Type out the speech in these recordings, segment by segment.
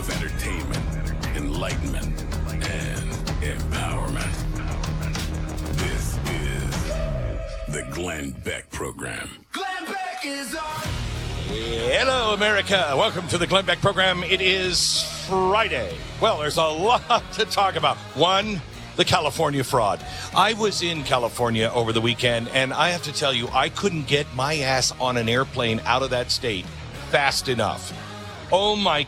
of entertainment, enlightenment, and empowerment. This is the Glenn Beck Program. Glenn Beck is on. Hello, America. Welcome to the Glenn Beck Program. It is Friday. Well, there's a lot to talk about. One, the California fraud. I was in California over the weekend, and I have to tell you, I couldn't get my ass on an airplane out of that state fast enough. Oh, my...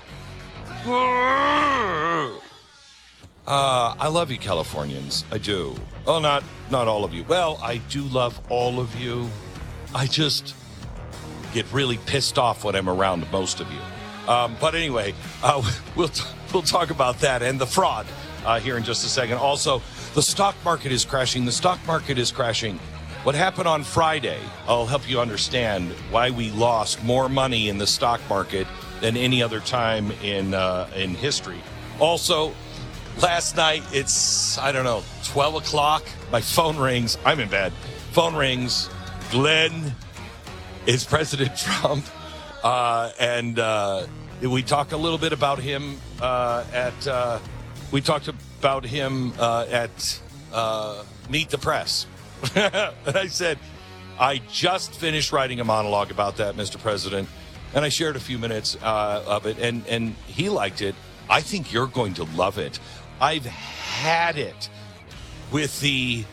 I love you, Californians. I do. Oh, not all of you. Well, I do love all of you. I just get really pissed off when I'm around most of you. But anyway, we'll talk about that and the fraud here in just a second. Also, the stock market is crashing. The stock market is crashing. What happened on Friday, I'll help you understand why we lost more money in the stock market than any other time in history. Also, last night, it's, 12 o'clock. My phone rings. I'm in bed. Phone rings. Glenn, it's President Trump. And we talk a little bit about him at Meet the Press. And I said, I just finished writing a monologue about that, Mr. President. And I shared a few minutes of it, and he liked it. I think you're going to love it. I've had it with the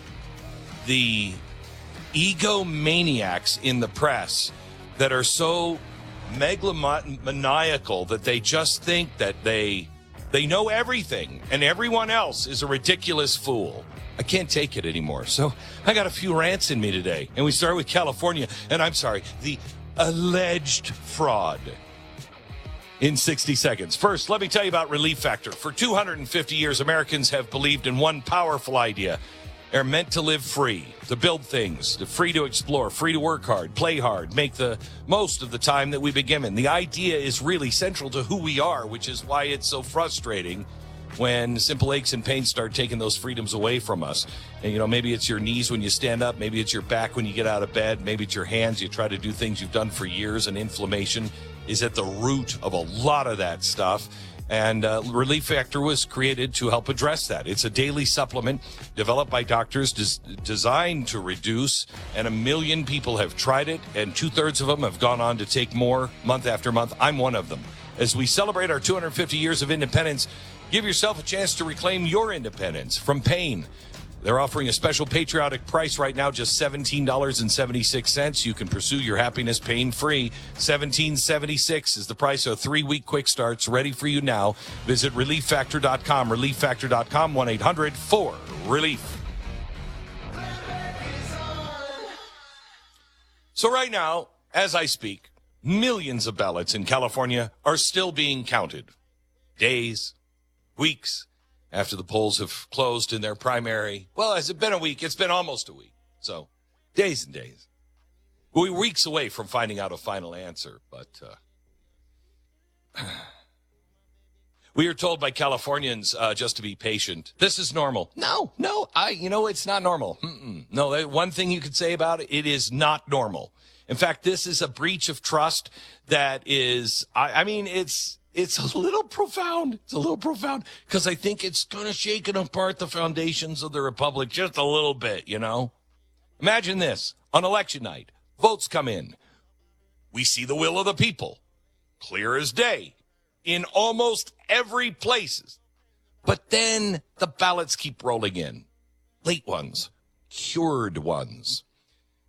egomaniacs in the press that are so megalomaniacal that they just think that they know everything and everyone else is a ridiculous fool. I can't take it anymore. So I got a few rants in me today. And we start with California. And I'm sorry, the alleged fraud. In 60 seconds. First, let me tell you about Relief Factor. For 250 years, Americans have believed in one powerful idea. They're meant to live free, to build things, to free to explore, free to work hard, play hard, make the most of the time that we've been given. The idea is really central to who we are, which is why it's so frustrating when simple aches and pains start taking those freedoms away from us. And, maybe it's your knees when you stand up. Maybe it's your back when you get out of bed. Maybe it's your hands. You try to do things you've done for years, and inflammation is at the root of a lot of that stuff. And Relief Factor was created to help address that. It's a daily supplement developed by doctors designed to reduce, and 1 million people have tried it, and 2/3 of them have gone on to take more month after month. I'm one of them. As we celebrate our 250 years of independence, give yourself a chance to reclaim your independence from pain. They're offering a special patriotic price right now, just $17.76. You can pursue your happiness pain-free. $17.76 is the price of 3-week quick starts ready for you now. Visit ReliefFactor.com, ReliefFactor.com, 1-800-4-RELIEF. So right now, as I speak, millions of ballots in California are still being counted. Days, weeks, after the polls have closed in their primary. Well, has it been a week? It's been almost a week. So, days and days. We're weeks away from finding out a final answer, but we are told by Californians just to be patient. This is normal. No, it's not normal. No, one thing you could say about it, it is not normal. In fact, this is a breach of trust that is, it's a little profound. It's a little profound because I think it's going to shake apart the foundations of the republic just a little bit, Imagine this. On election night, votes come in. We see the will of the people, clear as day, in almost every place. But then the ballots keep rolling in. Late ones, cured ones.